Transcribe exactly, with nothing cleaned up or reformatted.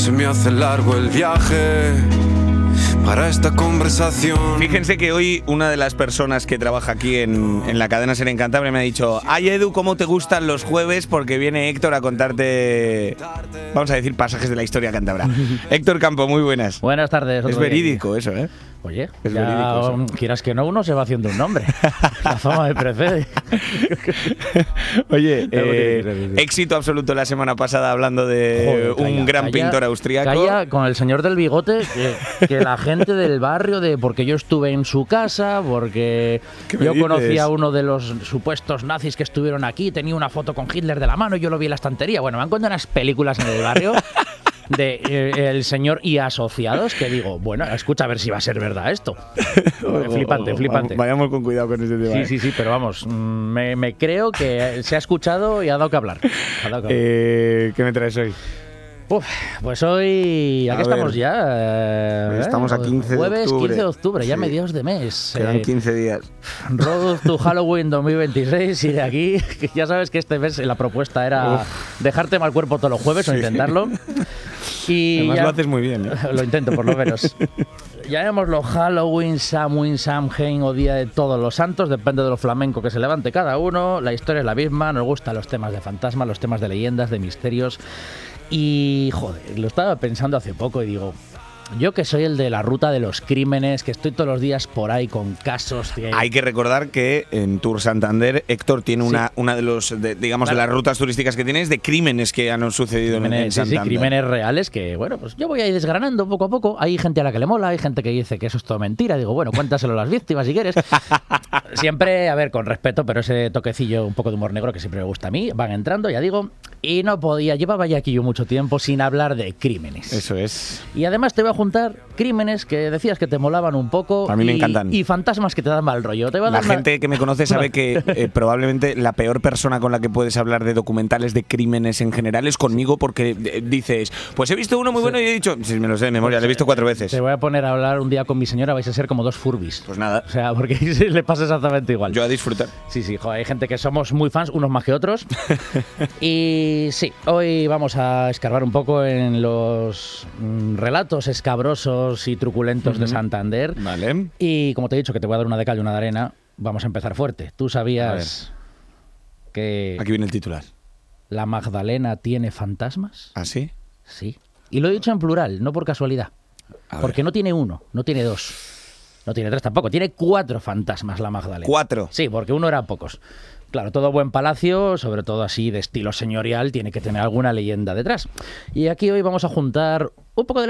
se me hace largo el viaje para esta conversación. Fíjense que hoy una de las personas que trabaja aquí en, en la cadena SER en Cantabria me ha dicho: ay, Edu, ¿cómo te gustan los jueves? Porque viene Héctor a contarte, vamos a decir, pasajes de la historia cántabra. Héctor Campo, muy buenas. Buenas tardes. Es verídico eso, ¿eh? Oye, es ya, verídico eso. Quieras que no, uno se va haciendo un nombre. La fama me precede. Oye, eh, éxito absoluto la semana pasada hablando de Joder, calla, un gran calla, pintor austriaco. Calla con el señor del bigote, que, que la gente del barrio, de porque yo estuve en su casa, porque yo conocí a uno de los supuestos nazis que estuvieron aquí, tenía una foto con Hitler de la mano y yo lo vi en la estantería. Bueno, me han contado unas películas en el barrio de eh, el señor y asociados que digo, bueno, escucha a ver si va a ser verdad esto. Flipante, flipante. Vayamos con cuidado con ese tema. Sí, sí, sí, pero vamos, me, me creo que se ha escuchado y ha dado que hablar. Ha dado que hablar. Eh, ¿Qué me traes hoy? Uf, pues hoy, aquí A estamos ver, ya. Eh, estamos a quince de jueves octubre. quince de octubre, ya Sí. mediados de mes. Quedan Eh, quince días. Road to Halloween dos mil veintiséis sigue aquí. Ya sabes que este mes la propuesta era Uf. dejarte mal cuerpo todos los jueves o Sí. intentarlo. Y Además ya- lo haces muy bien, ¿eh? Lo intento, por lo menos. Llamémoslo Halloween, Samhain, Samhain o Día de Todos los Santos, depende de lo flamenco que se levante cada uno. La historia es la misma, nos gustan los temas de fantasmas, los temas de leyendas, de misterios. Y, joder, lo estaba pensando hace poco y digo, yo que soy el de la ruta de los crímenes, que estoy todos los días por ahí con casos de... Hay que recordar que en Tour Santander Héctor tiene una, Sí. una de los de, digamos Claro. de las rutas turísticas que tiene es de crímenes que han sucedido en, en Crímenes, sí, sí, Santander. crímenes reales que, bueno, pues yo voy a ir desgranando poco a poco. Hay gente a la que le mola, hay gente que dice que eso es todo mentira. Digo, bueno, cuéntaselo a las víctimas si quieres. Siempre, a ver, con respeto, pero ese toquecillo un poco de humor negro que siempre me gusta a mí. Van entrando, ya digo, y no podía, llevaba ya aquí yo mucho tiempo sin hablar de crímenes. Eso es. Y además te voy a juntar crímenes que decías que te molaban un poco. A mí me y, encantan. Y fantasmas que te dan mal rollo. Te voy a La dar una- gente que me conoce sabe que eh, probablemente la peor persona con la que puedes hablar de documentales de crímenes en general es conmigo, porque eh, dices, pues he visto uno muy bueno y he dicho, sí, me lo sé de memoria, lo he visto cuatro veces. Te voy a poner a hablar un día con mi señora, vais a ser como dos furbis. Pues nada, O sea, porque le pasa exactamente igual. yo a disfrutar. Sí, sí, joder, hay gente que somos muy fans, unos más que otros. Y sí, hoy vamos a escarbar un poco en los mm, relatos escabrosos y truculentos de Santander. Vale. Y como te he dicho que te voy a dar una de cal y una de arena, vamos a empezar fuerte. ¿Tú sabías que Aquí viene el titular. la Magdalena tiene fantasmas? ¿Ah, sí? Sí. Y lo he dicho en plural, no por casualidad. A Porque ver. no tiene uno, no tiene dos. No tiene tres tampoco, tiene cuatro fantasmas la Magdalena. Cuatro. Sí, porque uno era pocos. Claro, todo buen palacio, sobre todo así de estilo señorial, tiene que tener alguna leyenda detrás. Y aquí hoy vamos a juntar un poco de